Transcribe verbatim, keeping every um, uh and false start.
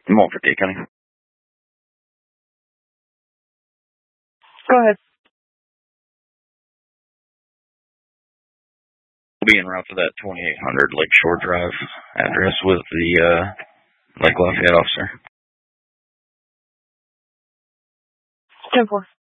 Mulford D County. Go ahead. We'll be en route to that twenty-eight hundred Lakeshore Drive address with the uh, Lake Lafayette officer. ten four.